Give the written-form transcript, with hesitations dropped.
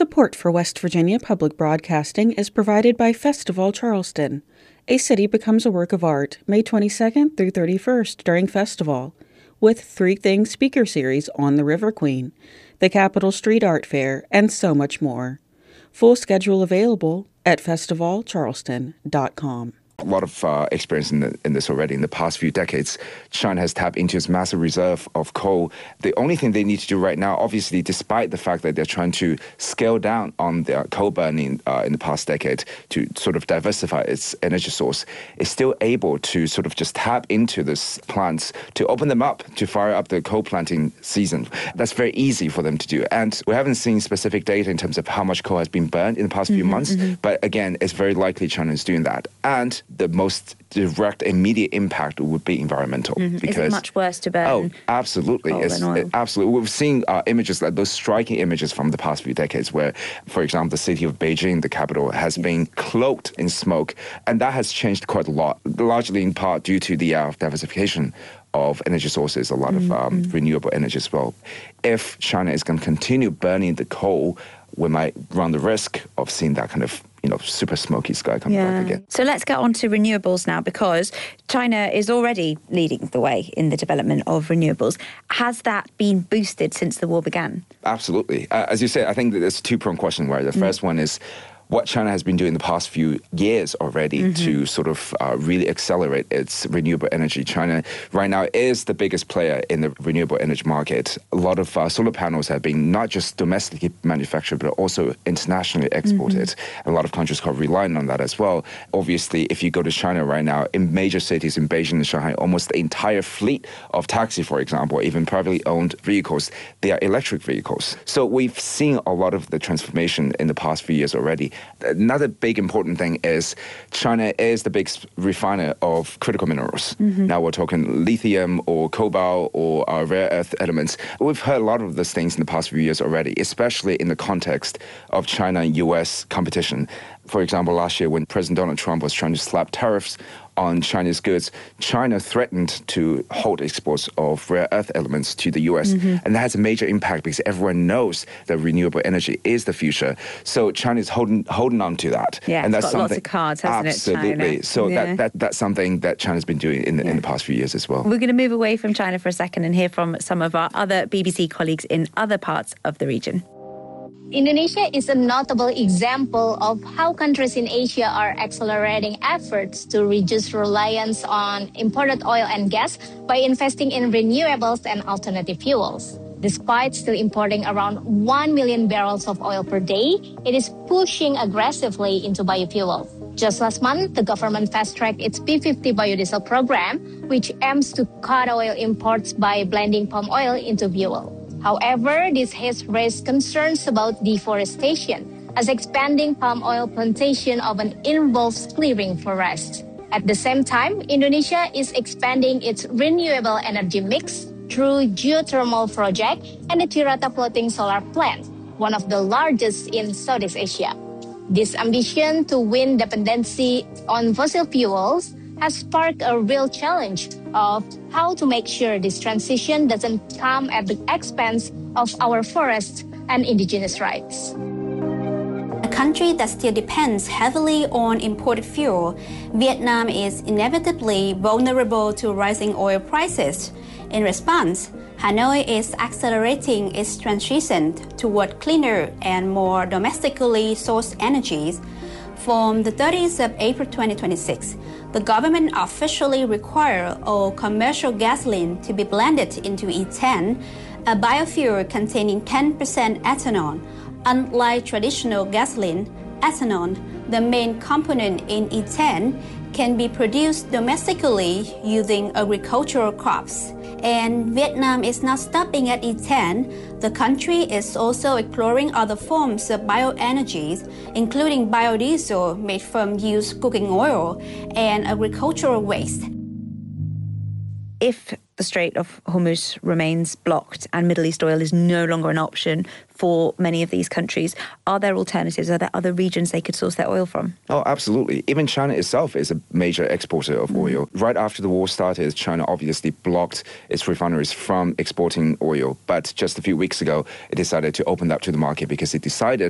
Support for West Virginia Public Broadcasting is provided by Festival Charleston. A City Becomes a Work of Art, May 22nd through 31st during Festival, with 3 Things speaker series on the River Queen, the Capitol Street Art Fair, and so much more. Full schedule available at festivalcharleston.com. A lot of experience in this already. In the past few decades, China has tapped into its massive reserve of coal. The only thing they need to do right now, obviously, despite the fact that they're trying to scale down on their coal burning in the past decade to sort of diversify its energy source, is still able to sort of just tap into these plants to open them up to fire up the coal planting season. That's very easy for them to do. And we haven't seen specific data in terms of how much coal has been burned in the past few months. But again, it's very likely China is doing that. And the most direct, immediate impact would be environmental. Because is it much worse to burn? Oh, absolutely. Absolutely. We've seen images like those striking images from the past few decades where, for example, the city of Beijing, the capital, has been cloaked in smoke. And that has changed quite a lot, largely in part due to the diversification of energy sources, a lot of renewable energy as well. If China is going to continue burning the coal, we might run the risk of seeing that kind of super smoky sky coming back again. So let's get on to renewables now, because China is already leading the way in the development of renewables. Has that been boosted since the war began? Absolutely. As you said, I think that there's a two-pronged question, right? The first one is what China has been doing the past few years already to sort of really accelerate its renewable energy. China right now is the biggest player in the renewable energy market. A lot of solar panels have been not just domestically manufactured, but also internationally exported. A lot of countries are relying on that as well. Obviously, if you go to China right now, in major cities in Beijing and Shanghai, almost the entire fleet of taxi, for example, even privately owned vehicles, they are electric vehicles. So we've seen a lot of the transformation in the past few years already. Another big important thing is China is the biggest refiner of critical minerals. Now we're talking lithium or cobalt or rare earth elements. We've heard a lot of those things in the past few years already, especially in the context of China and US competition. For example, last year when President Donald Trump was trying to slap tariffs on Chinese goods, China threatened to halt exports of rare earth elements to the US. And that has a major impact because everyone knows that renewable energy is the future. So China is holding on to that. Yeah, and it's that's got lots of cards, hasn't it, China? Absolutely. So that's something that China's been doing in the past few years as well. We're going to move away from China for a second and hear from some of our other BBC colleagues in other parts of the region. Indonesia is a notable example of how countries in Asia are accelerating efforts to reduce reliance on imported oil and gas by investing in renewables and alternative fuels. Despite still importing around 1 million barrels of oil per day, it is pushing aggressively into biofuels. Just last month, the government fast-tracked its P50 biodiesel program, which aims to cut oil imports by blending palm oil into fuel. However, this has raised concerns about deforestation, as expanding palm oil plantation often involves clearing forests. At the same time, Indonesia is expanding its renewable energy mix through geothermal project and the Tirata floating solar plant, one of the largest in Southeast Asia. This ambition to win dependency on fossil fuels has sparked a real challenge of how to make sure this transition doesn't come at the expense of our forests and indigenous rights. A country that still depends heavily on imported fuel, Vietnam is inevitably vulnerable to rising oil prices. In response, Hanoi is accelerating its transition toward cleaner and more domestically sourced energies. From the 30th of April 2026, the government officially requires all commercial gasoline to be blended into E10, a biofuel containing 10% ethanol. Unlike traditional gasoline, ethanol, the main component in E10, can be produced domestically using agricultural crops. And Vietnam is not stopping at E10. The country is also exploring other forms of bioenergies, including biodiesel made from used cooking oil and agricultural waste. If the Strait of Hormuz remains blocked and Middle East oil is no longer an option for many of these countries, are there alternatives? Are there other regions they could source their oil from? Oh, absolutely. Even China itself is a major exporter of oil. Right after the war started, China obviously blocked its refineries from exporting oil. But just a few weeks ago, it decided to open that to the market because it decided